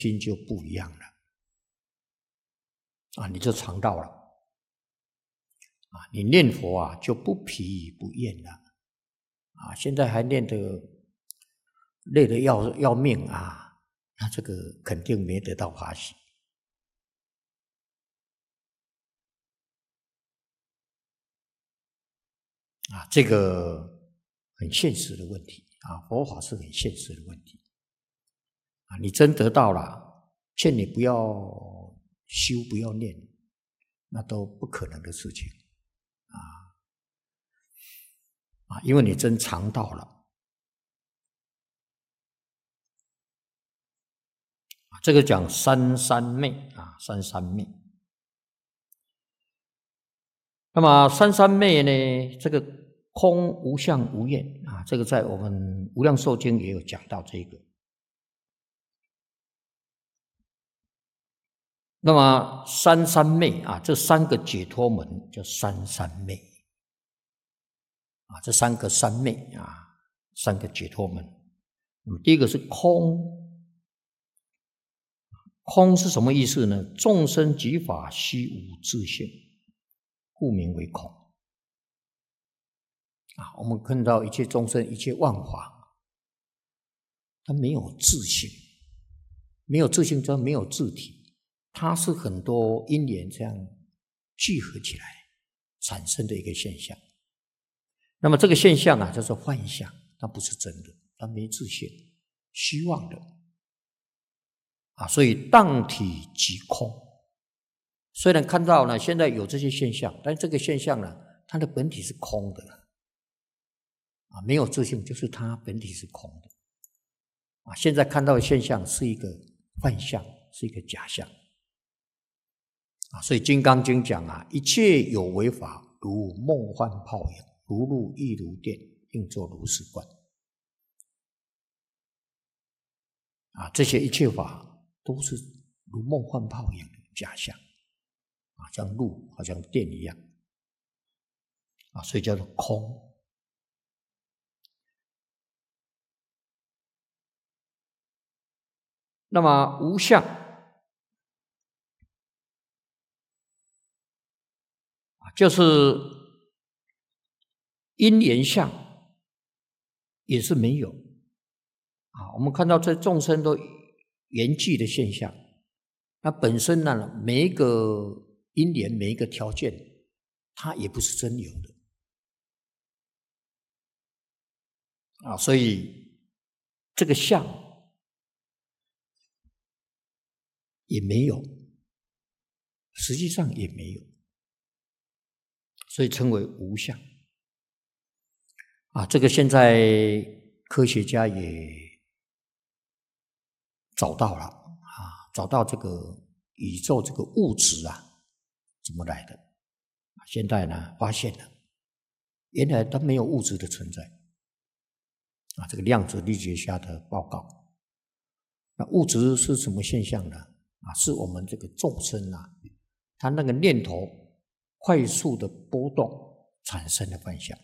心就不一样了啊，你就尝到了啊，你念佛啊就不疲不厌了啊，现在还念得累得要命啊，那这个肯定没得到法喜啊，这个很现实的问题啊，佛法是很现实的问题啊，你真得到了，劝你不要修不要念，那都不可能的事情啊，因为你真尝到了啊，这个讲三三昧啊，三三昧。那么三三昧呢，这个空无相无愿啊，这个在我们无量寿经也有讲到这个。那么三三昧啊，这三个解脱门叫三三昧啊，这三个三昧啊，三个解脱门。那么第一个是空，空是什么意思呢？众生即法悉无自性，故名为空啊。我们看到一切众生一切万法，它没有自性，没有自性就没有自体，它是很多因缘这样聚合起来产生的一个现象。那么这个现象啊，叫做幻象，它不是真的，它没自性，虚妄的啊。所以当体即空。虽然看到呢，现在有这些现象，但这个现象呢，它的本体是空的啊，没有自性，就是它本体是空的啊。现在看到的现象是一个幻象，是一个假象啊。所以《金刚经》讲啊，一切有为法，如梦幻泡影，如露亦如电，应作如是观啊。这些一切法都是如梦幻泡影的假象啊，像露好像电一样啊，所以叫做空。那么无相啊，就是因缘相也是没有啊。我们看到这众生都缘聚的现象，那本身呢，每一个因缘每一个条件，它也不是真有的啊。所以这个相也没有，实际上也没有，所以称为无相啊。这个现在科学家也找到了啊，找到这个宇宙这个物质啊怎么来的。现在呢发现了，原来它没有物质的存在啊。这个量子力学家的报告，那物质是什么现象呢？啊，是我们这个众生啊，他那个念头快速的波动产生的幻象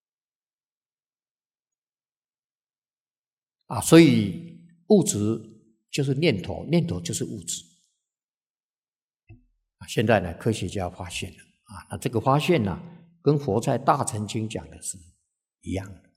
啊。所以物质就是念头，念头就是物质啊。现在呢，科学家发现了啊，那这个发现呢，跟佛在《大乘经》讲的是一样的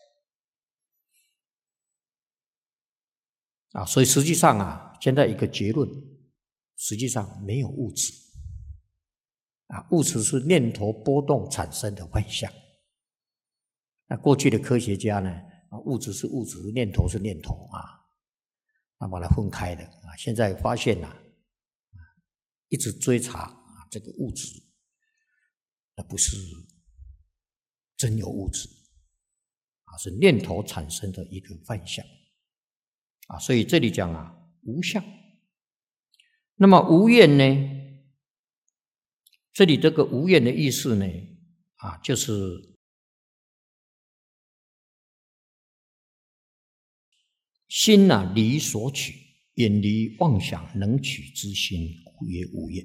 啊。所以实际上啊，现在一个结论，实际上没有物质啊，物质是念头波动产生的幻象。那过去的科学家呢，物质是物质，念头是念头啊，那把它分开的啊。现在发现啊，一直追查啊，这个物质，那不是真有物质啊，是念头产生的一个幻象啊。所以这里讲啊，无相。那么无愿呢？这里这个无愿的意思呢，啊，就是心啊离所取，远离妄想能取之心，故曰无愿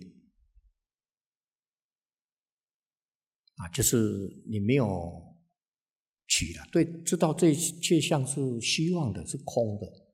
啊，就是你没有取了，对，知道这一切相是虚妄的，是空的